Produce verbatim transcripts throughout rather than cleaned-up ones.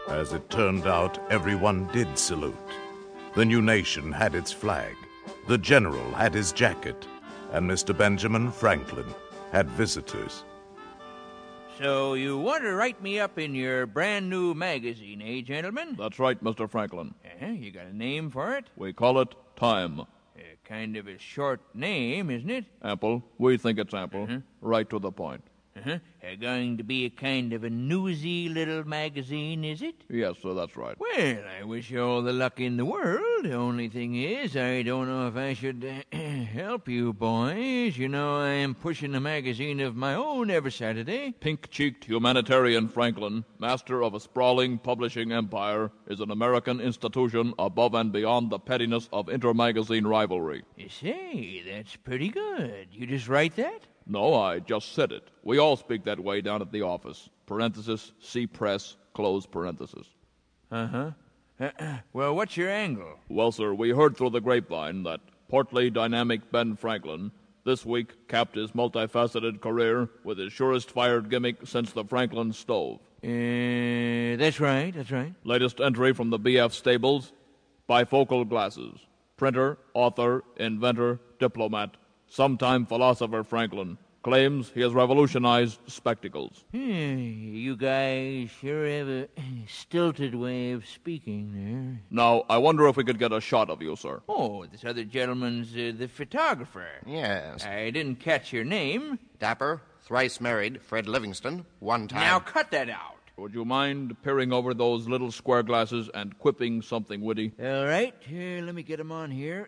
As it turned out, everyone did salute. The new nation had its flag, the general had his jacket, and Mister Benjamin Franklin had visitors. So you want to write me up in your brand new magazine, eh, gentlemen? That's right, Mister Franklin. Uh, you got a name for it? We call it Time. Uh, kind of a short name, isn't it? Ample. We think it's ample. Uh-huh. Right to the point. Uh-huh. Uh, going to be a kind of a newsy little magazine, is it? Yes, sir, that's right. Well, I wish you all the luck in the world. The only thing is, I don't know if I should uh, help you boys. You know, I am pushing a magazine of my own every Saturday. Pink-cheeked humanitarian Franklin, master of a sprawling publishing empire, is an American institution above and beyond the pettiness of inter-magazine rivalry. You say, that's pretty good. You just write that? No, I just said it. We all speak that way down at the office. Parenthesis, see press, close parenthesis. Uh-huh. Uh-uh. Well, what's your angle? Well, sir, we heard through the grapevine that portly, dynamic Ben Franklin this week capped his multifaceted career with his surest fired gimmick since the Franklin stove. Uh, that's right, that's right. Latest entry from the B F stables, bifocal glasses. Printer, author, inventor, diplomat, sometime philosopher Franklin claims he has revolutionized spectacles. Hmm, you guys sure have a stilted way of speaking there. Now, I wonder if we could get a shot of you, sir. Oh, this other gentleman's uh, the photographer. Yes. I didn't catch your name. Dapper, thrice married, Fred Livingston, one time. Now cut that out. Would you mind peering over those little square glasses and quipping something witty? All right, here, let me get him on here.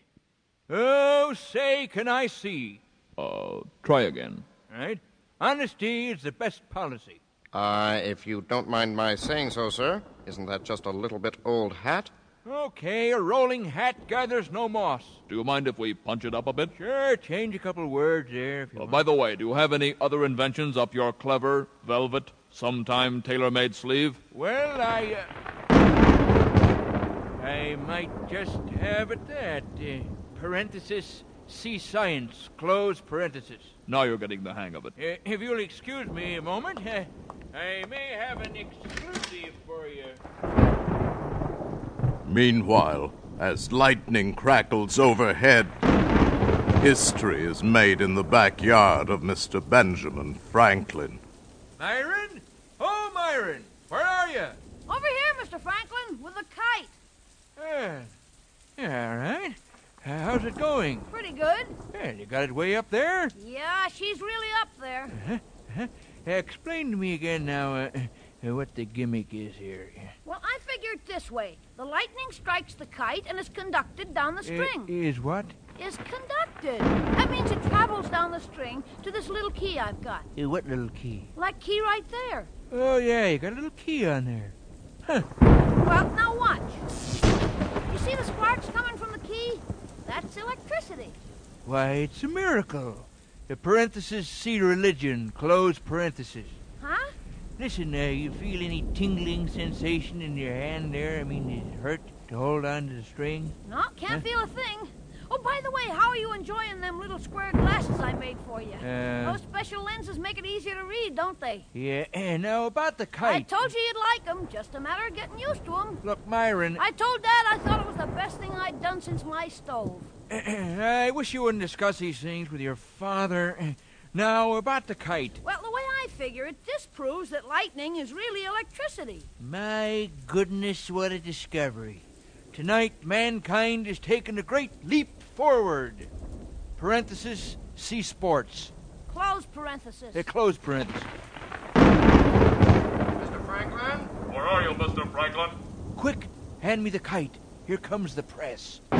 Oh, say, can I see? Uh, try again. All right. Honesty is the best policy. Uh, if you don't mind my saying so, sir, isn't that just a little bit old hat? Okay, a rolling hat gathers no moss. Do you mind if we punch it up a bit? Sure, change a couple words there if you Uh, want. by the way, do you have any other inventions up your clever, velvet, sometime tailor-made sleeve? Well, I, uh, I might just have it that. Uh, parenthesis, see science, close parenthesis. Now you're getting the hang of it. Uh, if you'll excuse me a moment, uh, I may have an exclusive for you. Meanwhile, as lightning crackles overhead, history is made in the backyard of Mister Benjamin Franklin. Myron? Oh, Myron, where are you? Over here, Mister Franklin, with a kite. Uh, yeah, all right. Uh, how's it going? Pretty good. Yeah, you got it way up there? Yeah, she's really up there. Uh, explain to me again now uh, uh, what the gimmick is here. Well, I figure it this way. The lightning strikes the kite and is conducted down the Uh, string. is what? Is conducted. That means it travels down the string to this little key I've got. Uh, what little key? Like key right there. Oh, yeah, you got a little key on there. Huh. Well, now watch. You see the sparks coming from the key? That's electricity. Why, it's a miracle. The parenthesis, see religion, close parenthesis. Huh? Listen, uh, you feel any tingling sensation in your hand there? I mean, does it hurt to hold on to the string? No, can't Huh? feel a thing. Oh, by the way, how are you enjoying them little square glasses I made for you? Uh, Those special lenses make it easier to read, don't they? yeah, and now about the I kite. told you you'd like them. Just a matter of getting used to them. Look, Myron, I told Dad I thought it was the best thing I'd done since my stove. I wish you wouldn't discuss these things with your father. Now, about the kite. Well, the way I figure it, this proves that lightning is really electricity. My goodness, what a discovery. Tonight, mankind has taken a great leap forward. Parenthesis, see sports. Close parenthesis. Uh, close parenthesis. Mister Franklin? Where are you, Mister Franklin? Quick, hand me the kite. Here comes the press.